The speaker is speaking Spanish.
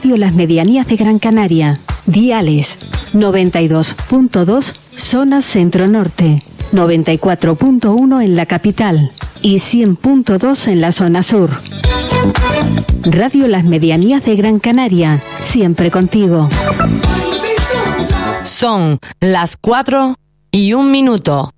Radio Las Medianías de Gran Canaria. Diales 92.2 zona centro-norte, 94.1 en la capital y 100.2 en la zona sur. Radio Las Medianías de Gran Canaria, siempre contigo. Son las 4:01.